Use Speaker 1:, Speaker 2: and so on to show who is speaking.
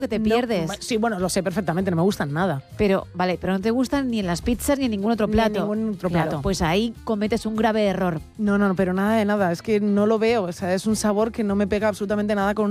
Speaker 1: que te pierdes.
Speaker 2: No, sí, bueno, lo sé perfectamente, no me gustan nada.
Speaker 1: Pero, vale, pero no te gustan ni en las pizzas ni en ningún otro plato.
Speaker 2: Ni en ningún otro
Speaker 1: Claro,
Speaker 2: plato.
Speaker 1: pues ahí cometes un grave error.
Speaker 2: No, pero nada de nada. Es que no lo veo. O sea, es un sabor que no me pega absolutamente nada con